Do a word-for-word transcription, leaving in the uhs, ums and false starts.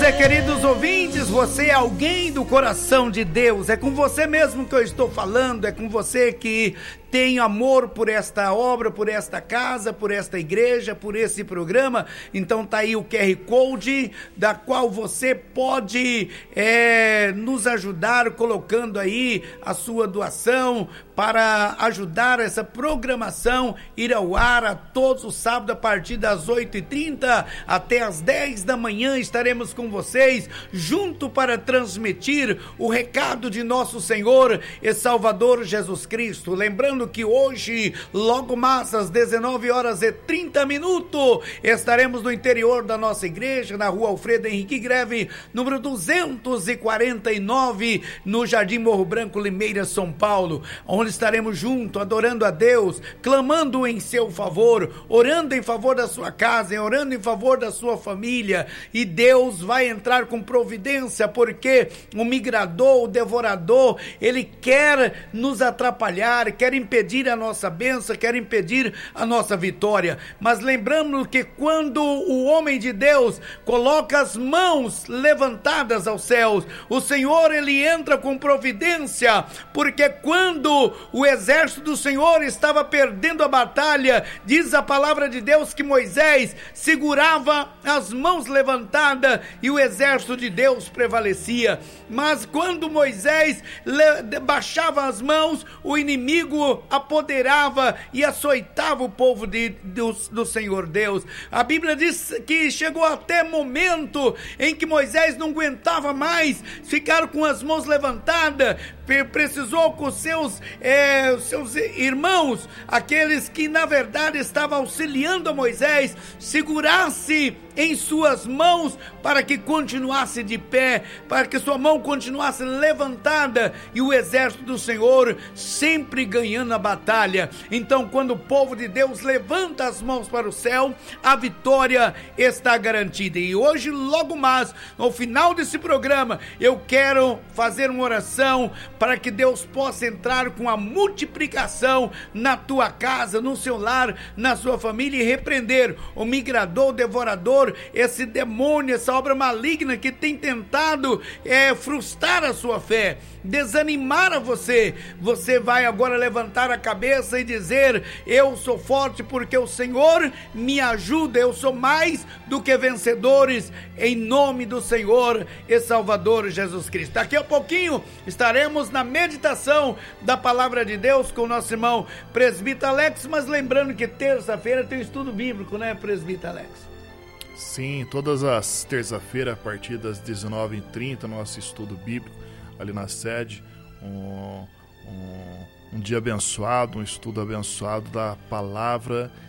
dia, queridos ouvintes. Você é alguém do coração de Deus. É com você mesmo que eu estou falando. É com você que tem amor por esta obra, por esta casa, por esta igreja, por esse programa. Então tá aí o Q R Code, da qual você pode é, nos ajudar colocando aí a sua doação para ajudar essa programação ir ao ar a todos os sábados a partir das oito e trinta até as dez da manhã. Estaremos com vocês junto para transmitir o recado de nosso Senhor e Salvador Jesus Cristo. Lembrando que hoje, logo mais às dezenove horas e trinta minutos, estaremos no interior da nossa igreja, na rua Alfredo Henrique Greve, número duzentos e quarenta e nove, no Jardim Morro Branco, Limeira, São Paulo, onde estaremos juntos, adorando a Deus, clamando em seu favor, orando em favor da sua casa, orando em favor da sua família, e Deus vai entrar com providência, porque o migrador, o devorador, ele quer nos atrapalhar, quer impedir a nossa bênção, quer impedir a nossa vitória. Mas lembramos que quando o homem de Deus coloca as mãos levantadas aos céus, o Senhor, ele entra com providência, porque quando o exército do Senhor estava perdendo a batalha, diz a palavra de Deus que Moisés segurava as mãos levantadas e o exército de Deus prevalecia. Mas quando Moisés baixava as mãos, o inimigo apoderava e açoitava o povo de, do, do Senhor Deus. A Bíblia diz que chegou até momento em que Moisés não aguentava mais ficar com as mãos levantadas, precisou com seus, é, seus irmãos, aqueles que na verdade estavam auxiliando a Moisés, segurasse em suas mãos para que continuasse de pé, para que sua mão continuasse levantada, e o exército do Senhor sempre ganhando a batalha. Então, quando o povo de Deus levanta as mãos para o céu, a vitória está garantida. E hoje, logo mais, no final desse programa, eu quero fazer uma oração para que Deus possa entrar com a multiplicação na tua casa, no seu lar, na sua família, e repreender o migrador, o devorador, esse demônio, essa obra maligna que tem tentado é, frustrar a sua fé, desanimar a você. Você vai agora levantar a cabeça e dizer: eu sou forte porque o Senhor me ajuda, eu sou mais do que vencedores, em nome do Senhor e Salvador Jesus Cristo. Daqui a pouquinho estaremos na meditação da palavra de Deus com o nosso irmão presbítero Alex, mas lembrando que terça-feira tem estudo bíblico, né, presbítero Alex? Sim, todas as terça-feiras, a partir das dezenove e trinta, nosso estudo bíblico ali na sede, um, um, um dia abençoado, um estudo abençoado da palavra